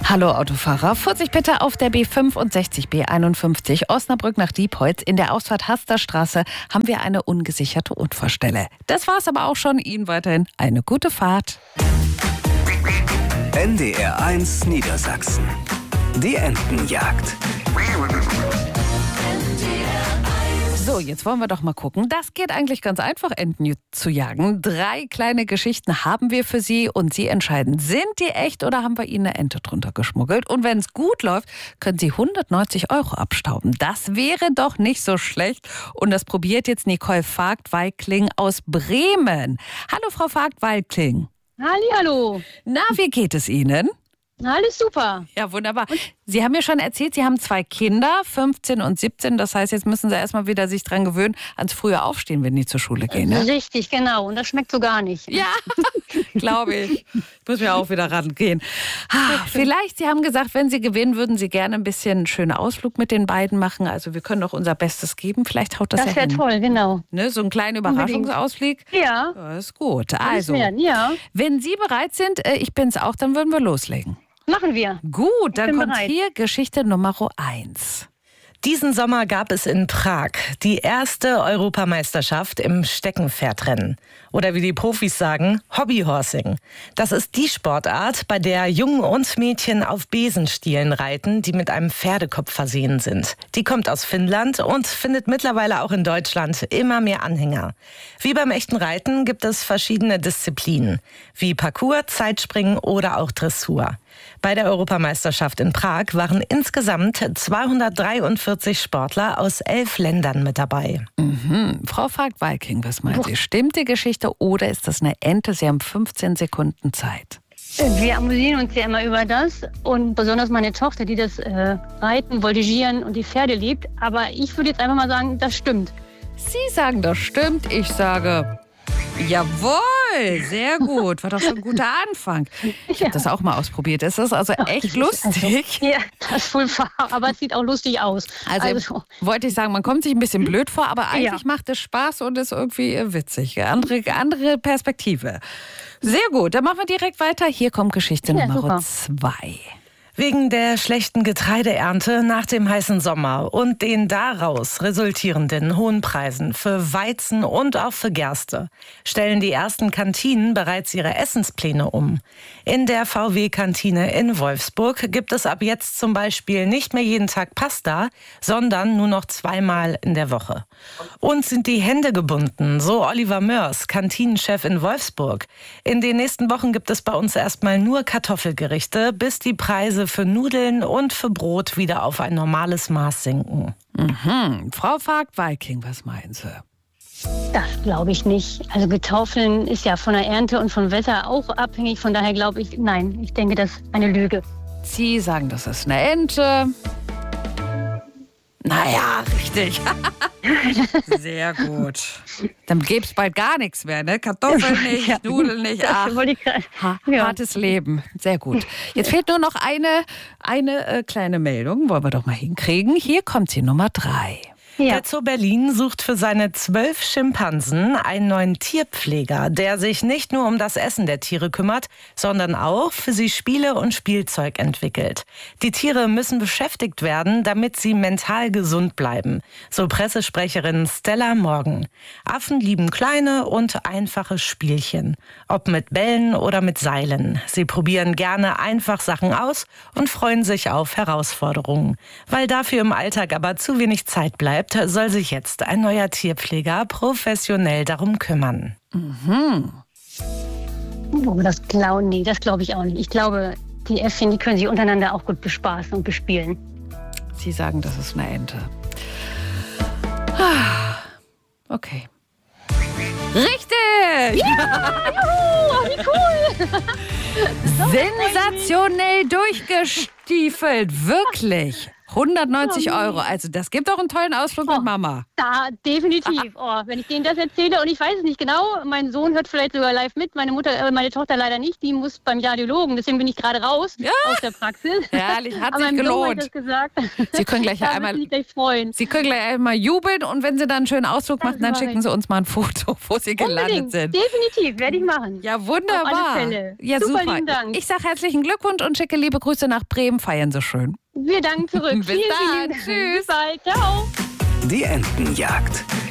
Hallo Autofahrer, Vorsicht bitte auf der B65 B51 Osnabrück nach Diepholz. In der Ausfahrt Hasterstraße haben wir eine ungesicherte Unfallstelle. Das war's aber auch schon. Ihnen weiterhin eine gute Fahrt. NDR1 Niedersachsen. Die Entenjagd. So, jetzt wollen wir doch mal gucken. Das geht eigentlich ganz einfach, Enten zu jagen. 3 kleine Geschichten haben wir für Sie und Sie entscheiden, sind die echt oder haben wir Ihnen eine Ente drunter geschmuggelt? Und wenn es gut läuft, können Sie 190 € abstauben. Das wäre doch nicht so schlecht. Und das probiert jetzt Nicole Vogt-Walkling aus Bremen. Hallo Frau Vogt-Walkling. Hallihallo. Na, wie geht es Ihnen? Alles super. Ja, wunderbar. Sie haben mir schon erzählt, Sie haben 2 Kinder, 15 und 17. Das heißt, jetzt müssen Sie erstmal wieder sich dran gewöhnen, ans frühe Aufstehen, wenn die zur Schule gehen. Ne? Richtig, genau. Und das schmeckt so gar nicht. Ja, glaube ich. Ich muss mir auch wieder rangehen. Vielleicht, Sie haben gesagt, wenn Sie gewinnen, würden Sie gerne ein bisschen einen schönen Ausflug mit den beiden machen. Also wir können doch unser Bestes geben. Vielleicht haut das ja hin. Das wäre toll, genau. Ne, so einen kleinen Überraschungsausflug. Ja. Das ist gut. Also, ja. wenn Sie bereit sind, ich bin's auch, dann würden wir loslegen. Machen wir. Gut, dann kommt bereit. hier Geschichte Nummer 1. Diesen Sommer gab es in Prag die erste Europameisterschaft im Steckenpferdrennen. Oder wie die Profis sagen, Hobbyhorsing. Das ist die Sportart, bei der Jungen und Mädchen auf Besenstielen reiten, die mit einem Pferdekopf versehen sind. Die kommt aus Finnland und findet mittlerweile auch in Deutschland immer mehr Anhänger. Wie beim echten Reiten gibt es verschiedene Disziplinen, wie Parcours, Zeitspringen oder auch Dressur. Bei der Europameisterschaft in Prag waren insgesamt 243 Sportler aus 11 Ländern mit dabei. Frau Vogt-Walkling, was meinen Sie? Stimmt die Geschichte oder ist das eine Ente? Sie haben 15 Sekunden Zeit. Wir amüsieren uns ja immer über das. Und besonders meine Tochter, die das Reiten, Voltigieren und die Pferde liebt. Aber ich würde jetzt einfach mal sagen, das stimmt. Sie sagen, das stimmt. Ich sage, jawohl, sehr gut. War doch schon ein guter Anfang. Ich habe das auch mal ausprobiert. Es ist also echt lustig. Ja, das ist wohl wahr, aber es sieht auch lustig aus. Also wollte ich sagen, man kommt sich ein bisschen blöd vor, aber eigentlich macht es Spaß und ist irgendwie witzig. Andere Perspektive. Sehr gut, dann machen wir direkt weiter. Hier kommt Geschichte Nummer 2. Wegen der schlechten Getreideernte nach dem heißen Sommer und den daraus resultierenden hohen Preisen für Weizen und auch für Gerste stellen die ersten Kantinen bereits ihre Essenspläne um. In der VW-Kantine in Wolfsburg gibt es ab jetzt zum Beispiel nicht mehr jeden Tag Pasta, sondern nur noch 2-mal in der Woche. Uns sind die Hände gebunden, so Oliver Mörs, Kantinenchef in Wolfsburg. In den nächsten Wochen gibt es bei uns erstmal nur Kartoffelgerichte, bis die Preise für Nudeln und für Brot wieder auf ein normales Maß sinken. Frau Vogt-Walkling, was meinen Sie? Das glaube ich nicht. Also Kartoffeln ist ja von der Ernte und vom Wetter auch abhängig. Von daher glaube ich, nein, ich denke, das ist eine Lüge. Sie sagen, das ist eine Ente. Naja, richtig. Sehr gut. Dann gäbe es bald gar nichts mehr, ne? Kartoffeln nicht, Nudeln nicht. Ach, hartes Leben. Sehr gut. Jetzt fehlt nur noch eine kleine Meldung. Wollen wir doch mal hinkriegen. Hier kommt sie, Nummer 3. Der Zoo Berlin sucht für seine 12 Schimpansen einen neuen Tierpfleger, der sich nicht nur um das Essen der Tiere kümmert, sondern auch für sie Spiele und Spielzeug entwickelt. Die Tiere müssen beschäftigt werden, damit sie mental gesund bleiben, so Pressesprecherin Stella Morgan. Affen lieben kleine und einfache Spielchen, ob mit Bällen oder mit Seilen. Sie probieren gerne einfach Sachen aus und freuen sich auf Herausforderungen. Weil dafür im Alltag aber zu wenig Zeit bleibt, soll sich jetzt ein neuer Tierpfleger professionell darum kümmern. Das glaube ich auch nicht. Ich glaube, die Äffchen, die können sich untereinander auch gut bespaßen und bespielen. Sie sagen, das ist eine Ente. Okay. Richtig! Ja, juhu, wie cool! Sensationell durchgestiefelt, wirklich. 190 Euro. Also das gibt doch einen tollen Ausflug mit Mama. Da, definitiv. Wenn ich denen das erzähle, und ich weiß es nicht genau, mein Sohn hört vielleicht sogar live mit, meine Tochter leider nicht, die muss beim Radiologen, deswegen bin ich gerade raus aus der Praxis. Herrlich, hat Aber sich gelohnt. Das gesagt. Sie können gleich Sie können gleich einmal jubeln und wenn Sie dann einen schönen Ausflug machen, dann schicken Sie uns mal ein Foto, wo Sie gelandet sind. Definitiv, werde ich machen. Ja, wunderbar. Auf alle Fälle. Ja, super. Lieben Dank. Ich sage herzlichen Glückwunsch und schicke liebe Grüße nach Bremen. Feiern Sie schön. Wir danken zurück. Bis dann. Vielen Dank. Tschüss. Bis bald. Ciao. Die Entenjagd.